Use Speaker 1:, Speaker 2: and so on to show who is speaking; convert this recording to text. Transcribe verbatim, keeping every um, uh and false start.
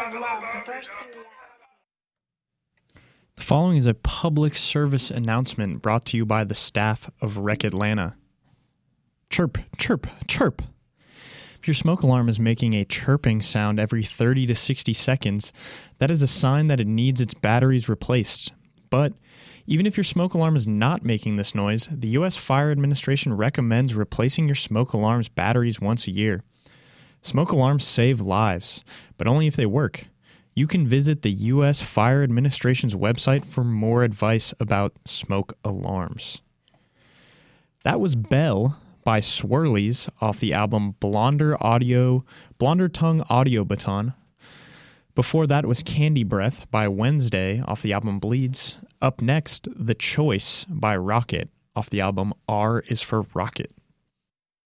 Speaker 1: of love burst through the
Speaker 2: The following is a public service announcement brought to you by the staff of Rec Atlanta. Chirp, chirp, chirp. If your smoke alarm is making a chirping sound every thirty to sixty seconds, that is a sign that it needs its batteries replaced. But even if your smoke alarm is not making this noise, the U S Fire Administration recommends replacing your smoke alarm's batteries once a year. Smoke alarms save lives, but only if they work. You can visit the U S Fire Administration's website for more advice about smoke alarms. That was Bell by Swirlies off the album Blonder Audio, Blonder Tongue Audio Baton. Before that was Candy Breath by Wednesday off the album Bleeds. Up next, The Choice by Rocket off the album R is for Rocket.